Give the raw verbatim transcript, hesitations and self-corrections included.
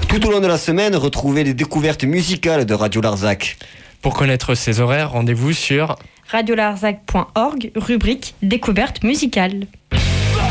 Tout au long de la semaine, retrouvez les découvertes musicales de Radio Larzac. Pour connaître ses horaires, rendez-vous sur radio larzac point org, rubrique découverte musicale.